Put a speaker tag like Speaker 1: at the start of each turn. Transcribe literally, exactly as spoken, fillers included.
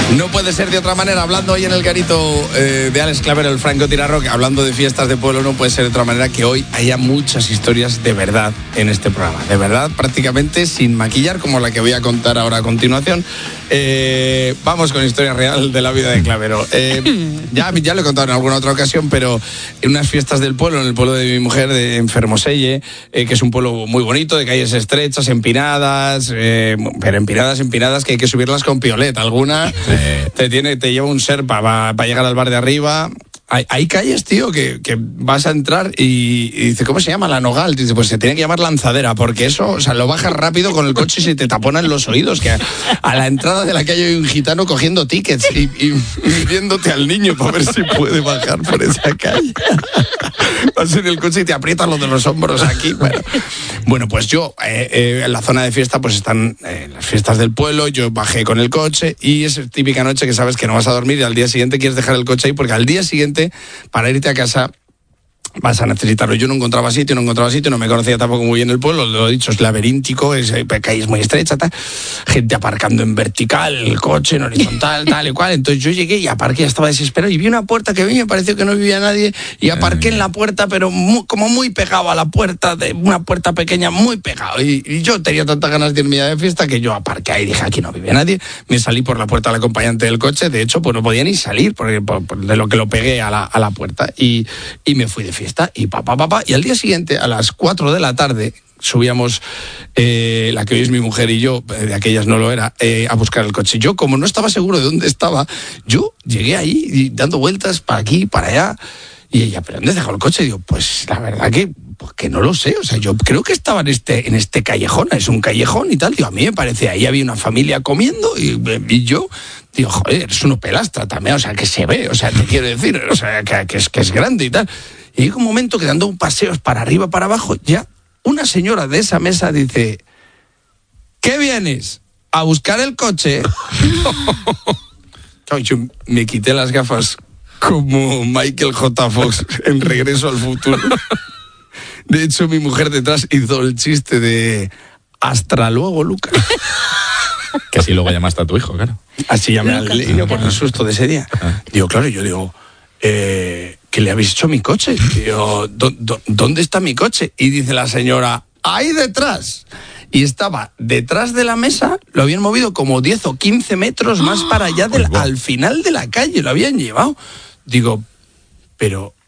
Speaker 1: No puede ser de otra manera, hablando hoy en el garito eh, de Alex Clavero, el Franco Tirarroque, hablando de fiestas de pueblo, no puede ser de otra manera que hoy haya muchas historias de verdad en este programa. De verdad, prácticamente sin maquillar, como la que voy a contar ahora a continuación. Eh, vamos con historia real de la vida de Clavero. Eh, ya, ya lo he contado en alguna otra ocasión, pero en unas fiestas del pueblo, en el pueblo de mi mujer, de, en Fermoselle, eh, que es un pueblo muy bonito, de calles estrechas, empinadas, eh, pero empinadas, empinadas, que hay que subirlas con piolet. Alguna eh, te, tiene, te lleva un serpa para pa llegar al bar de arriba. Hay, hay calles, tío, que, que vas a entrar y, y dice, ¿cómo se llama? La Nogal. Dice, pues se tiene que llamar Lanzadera, porque eso, o sea, lo bajas rápido con el coche y se te taponan los oídos, que a, a la entrada de la calle hay un gitano cogiendo tickets y, y midiéndote al niño para ver si puede bajar por esa calle. Vas en el coche y te aprietas los de los hombros aquí. Bueno, bueno pues yo, eh, eh, en la zona de fiesta, pues están eh, las fiestas del pueblo, yo bajé con el coche y es típica noche que sabes que no vas a dormir y al día siguiente quieres dejar el coche ahí, porque al día siguiente para irte a casa vas a necesitarlo. Yo no encontraba sitio, no encontraba sitio, no me conocía tampoco muy bien el pueblo, lo he dicho, es laberíntico, es, calles muy estrechas, tal, gente aparcando en vertical, el coche en horizontal, tal y cual. Entonces yo llegué y aparqué, ya estaba desesperado y vi una puerta que a mí me pareció que no vivía nadie y aparqué en la puerta, pero muy, como muy pegado a la puerta, de una puerta pequeña, muy pegado. Y, y yo tenía tantas ganas de irme de fiesta que yo aparqué ahí y dije, aquí no vive nadie. Me salí por la puerta del acompañante del coche, de hecho, pues no podía ni salir porque, por, por, de lo que lo pegué a la, a la puerta y, y me fui de fiesta. Y papá, papá, y al día siguiente, a las cuatro de la tarde, subíamos, eh, la que hoy es mi mujer y yo, de aquellas no lo era, eh, a buscar el coche. Yo, como no estaba seguro de dónde estaba, yo llegué ahí y dando vueltas para aquí, para allá, y ella, ¿pero dónde he dejado el coche? Y digo, pues la verdad que, pues, que no lo sé, o sea, yo creo que estaba en este, en este callejón, es un callejón y tal. Digo, a mí me parece, ahí había una familia comiendo y, y yo... Digo, joder, es uno pelastra también, o sea, que se ve, o sea, te quiero decir, o sea, que, que, es, que es grande y tal. Y llega un momento que dando un paseo para arriba, para abajo, ya una señora de esa mesa dice, ¿qué vienes? ¿A buscar el coche? Yo me quité las gafas como Michael J. Fox en Regreso al Futuro. De hecho, mi mujer detrás hizo el chiste de hasta luego, Lucas.
Speaker 2: Que así luego llamaste a tu hijo, claro.
Speaker 1: Así llamé al niño por el susto de ese día. Ah. Digo, claro, yo digo, eh, ¿qué le habéis hecho a mi coche? Digo, ¿dónde está mi coche? Y dice la señora, ahí detrás. Y estaba detrás de la mesa, lo habían movido como diez o quince metros más para allá, del, al final de la calle, lo habían llevado. Digo, pero...